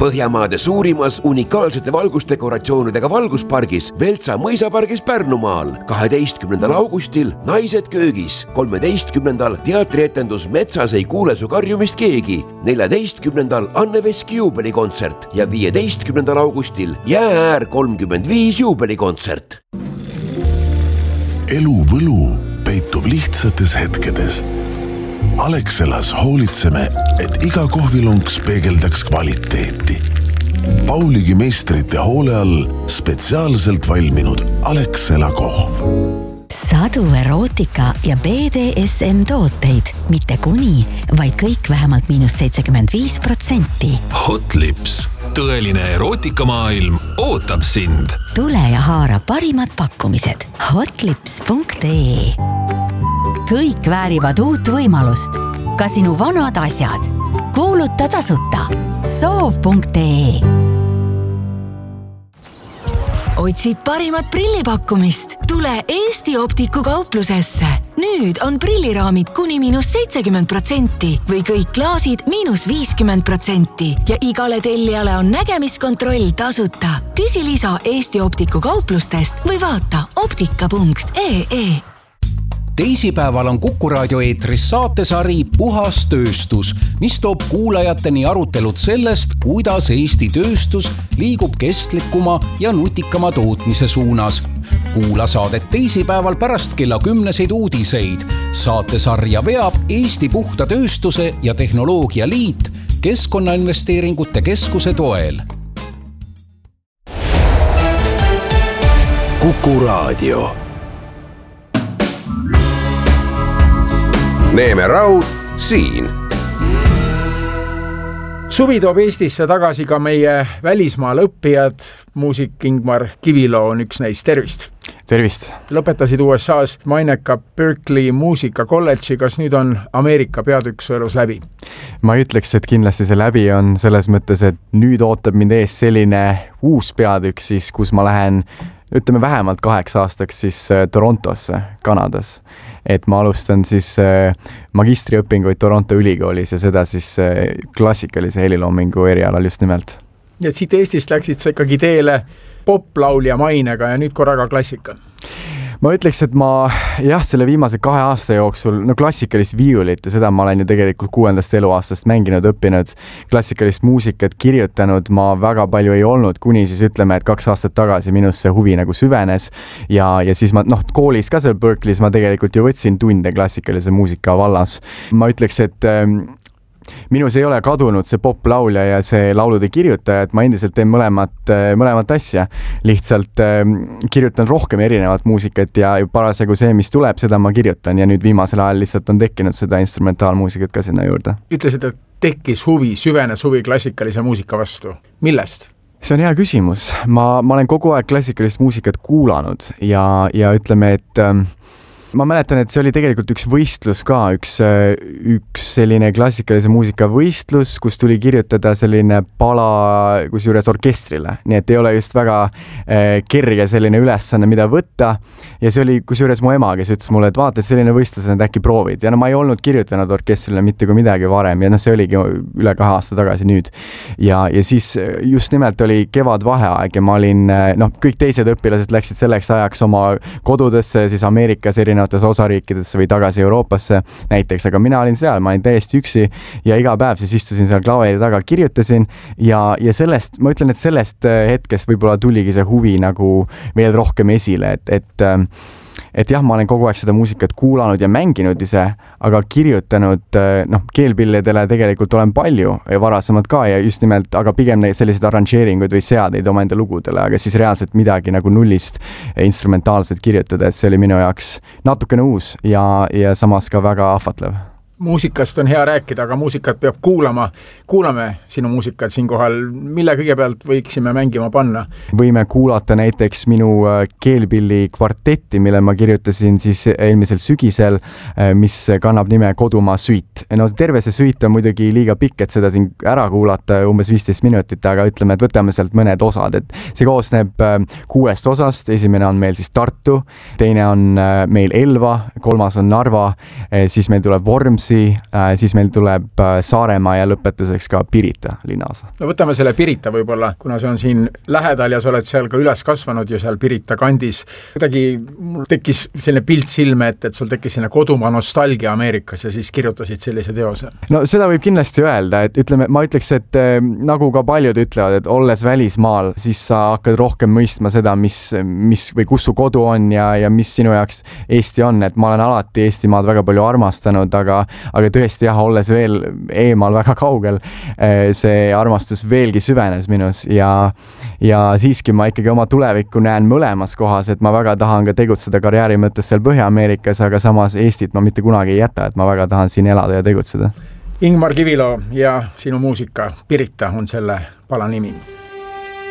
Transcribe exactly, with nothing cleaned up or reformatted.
Põhjamaade suurimas unikaalsete valgusdekoratsioonidega valguspargis Veltsa mõisapargis Pärnumaal. kaheteistkümnendal augustil Naised köögis. kolmeteistkümnendal teatrietendus Metsas ei kuule su karjumist keegi. neljateistkümnendal Anne Veski juubelikontsert ja viieteistkümnendal augustil Jäääär kolmkümmend viis juubelikontsert. Elu võlu peitub lihtsates hetkedes. Alexelas hoolitseme, et iga kohvilunks peegeldaks kvaliteeti. Pauligi meistrite hoole all spetsiaalselt valminud Alexela kohv. Sadu erootika ja B D S M tooteid, mitte kuni, vaid kõik vähemalt miinus seitsekümmend viis protsenti. Hot Lips, tõeline erootikamaailm ootab sind. Tule ja haara parimad pakkumised hotlips punkt ee. Kõik väärivad uut võimalust. Ka sinu vanad asjad. Kuuluta tasuta. soov punkt ee. Otsid parimat prillipakkumist? Tule Eesti Optiku kauplusesse. Nüüd on prilliraamid kuni miinus seitsekümmend protsenti või kõik klaasid miinus viiskümmend protsenti ja igale tellijale on nägemiskontroll tasuta. Küsi lisa Eesti Optiku kauplustest või vaata optika punkt ee. Teisipäeval on Kuku raadio eetris saatesari Puhas tööstus, mis toob kuulajateni arutelud sellest, kuidas Eesti tööstus liigub kestlikuma ja nutikama tootmise suunas. Kuula saadet teisipäeval pärast kella kümneseid uudiseid. Saatesarja veab Eesti Puhta tööstuse ja tehnoloogia liit Keskkonnainvesteeringute keskuse toel. Kuku raadio. Neeme Raud siin. Suvi toob Eestisse tagasi ka meie välismaal õppijad. Muusik Ingmar Kiviloo on üks neist. Tervist! Tervist! Lõpetasid U S A-s maineka Berkeley muusikakolledži. Kas nüüd on Ameerika peatükk su elus läbi? Ma ütleks, et kindlasti see läbi on selles mõttes, et nüüd ootab mind ees selline uus peatükk, siis, kus ma lähen ütleme vähemalt kaheks aastaks siis Torontosse, Kanadas. Et ma alustan siis magistriõpinguid Toronto ülikoolis ja seda siis klassikalise heliloomingu erialal just nimelt. Ja siit Eestist läksid sa ikkagi teele poplaulja mainega ja nüüd korraga klassika. Ma ütleks, et ma jah, selle viimase kahe aasta jooksul, no klassikalist viiulit ja seda ma olen ju tegelikult kuuendast eluaastast mänginud, õppinud, klassikalist muusikat kirjutanud, ma väga palju ei olnud, kuni siis ütleme, et kaks aastat tagasi minus see huvi nagu süvenes ja, ja siis ma, noh, koolis ka seal Berkeley's ma tegelikult ju võtsin tunde klassikalise muusika vallas. Ma ütleks, et minus ei ole kadunud see poplaulja ja see laulude kirjutaja, et ma endiselt teen mõlemat, mõlemat asja. Lihtsalt kirjutan rohkem erinevat muusikat ja parasjagu see, mis tuleb, seda ma kirjutan ja nüüd viimasel ajal lihtsalt on tekkinud seda instrumentaalmuusikat ka sinna juurde. Ütlesid, et tekkis huvi, süvenes huvi klassikalise muusika vastu. Millest? See on hea küsimus. Ma, ma olen kogu aeg klassikalist muusikat kuulanud ja, ja ütleme, et ma mäletan, et see oli tegelikult üks võistlus ka, üks, üks selline klassikalise muusika võistlus, kus tuli kirjutada selline pala kusjuures orkestrile. Nii et ei ole just väga eh, kerge selline ülesanne, mida võtta. Ja see oli kusjuures mu ema, kes ütles mulle, et vaata, et selline võistlus on, et äkki proovid. Ja no ma ei olnud kirjutanud orkestrile mitte kui midagi varem ja no see oligi üle kahe aasta tagasi nüüd. Ja, ja siis just nimelt oli kevad vaheaeg ja ma olin, noh, kõik teised õpilased läksid selleks ajaks oma kodudesse, siis Ameerikas erinevates osariikidesse või tagasi Euroopasse näiteks, aga mina olin seal, ma olin täiesti üksi ja iga päev siis istusin seal klaveri taga, kirjutasin ja, ja sellest, ma ütlen, et sellest hetkest võib-olla tuligi see huvi nagu veel rohkem esile, et, et et jah, ma olen kogu aeg seda muusikat kuulanud ja mänginud ise, aga kirjutanud, noh, keelpilledele tegelikult olen palju varasemad ka ja just nimelt, aga pigem sellised arranžeeringuid või seadeid oma enda lugudele, aga siis reaalselt midagi nagu nullist instrumentaalselt kirjutada, et see oli minu jaoks natukene uus ja, ja samas ka väga ahvatlev. Muusikast on hea rääkida, aga muusikat peab kuulama. Kuulame sinu muusikat siinkohal. Mille kõigepealt võiksime mängima panna? Võime kuulata näiteks minu keelpilli kvartetti, mille ma kirjutasin siis eelmisel sügisel, mis kannab nime Kodumaa suit. No terve see suit on muidugi liiga pikk, et seda siin ära kuulata umbes viisteist minutit, aga ütleme, et võtame sealt mõned osad. Et see koosneb kuuest osast. Esimene on meil siis Tartu, teine on meil Elva, kolmas on Narva, siis meil tuleb Vormsi Peipsi, siis meil tuleb Saaremaa ja lõpetuseks ka Pirita linnaosa. No võtame selle Pirita võib-olla, kuna see on siin lähedal ja sa oled seal ka üles kasvanud ju seal Pirita kandis. Kuidagi mul tekkis selline pilt silme, et, et sul tekkis selline kodumaa nostalgia Ameerikas ja siis kirjutasid sellise teose. No seda võib kindlasti öelda, et ütleme, ma ütleks, et nagu ka paljud ütlevad, et olles välismaal, siis sa hakkad rohkem mõistma seda, mis, mis või kus su kodu on ja, ja mis sinu jaoks Eesti on, et ma olen alati Eestimaad väga palju armastanud, aga, aga tõesti jah, olles veel eemal väga kaugel, see armastus veelgi süvenes minus ja, ja siiski ma ikkagi oma tulevikku näen mõlemas kohas, et ma väga tahan ka tegutseda karjääri mõttes seal Põhja-Ameerikas, aga samas Eestit ma mitte kunagi ei jäta, et ma väga tahan siin elada ja tegutseda. Ingmar Kivilo ja sinu muusika Pirita on selle pala nimi.